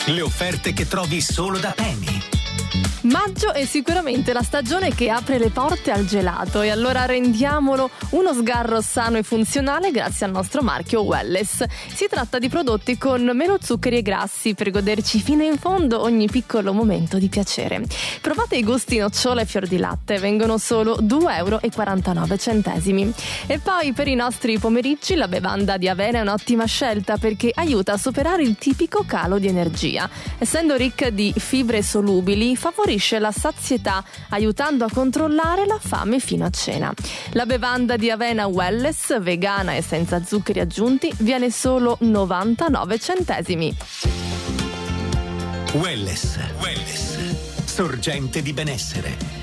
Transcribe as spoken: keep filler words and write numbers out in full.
Le offerte che trovi solo da Penny. Maggio è sicuramente la stagione che apre le porte al gelato, e allora rendiamolo uno sgarro sano e funzionale grazie al nostro marchio Welless. Si tratta di prodotti con meno zuccheri e grassi per goderci fino in fondo ogni piccolo momento di piacere. Provate i gusti nocciola e fior di latte, vengono solo due euro e quarantanove centesimi. E poi per i nostri pomeriggi la bevanda di avena è un'ottima scelta perché aiuta a superare il tipico calo di energia. Essendo ricca di fibre solubili, favorisce la sazietà, aiutando a controllare la fame fino a cena. La bevanda di avena Welless, vegana e senza zuccheri aggiunti, viene solo novantanove centesimi. Welless, Welless, sorgente di benessere.